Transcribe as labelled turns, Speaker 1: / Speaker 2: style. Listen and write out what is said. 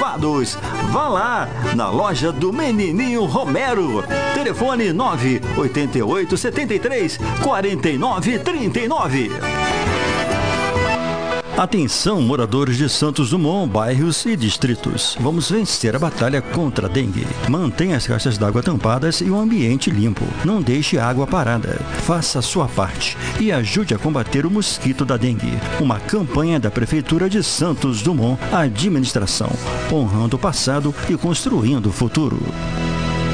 Speaker 1: privados. Vá lá na loja do Menininho Romero. Telefone 98873-4939. Atenção, moradores de Santos Dumont, bairros e distritos. Vamos vencer a batalha contra a dengue. Mantenha as caixas d'água tampadas e o ambiente limpo. Não deixe a água parada. Faça a sua parte e ajude a combater o mosquito da dengue. Uma campanha da Prefeitura de Santos Dumont, administração, honrando o passado e construindo o futuro.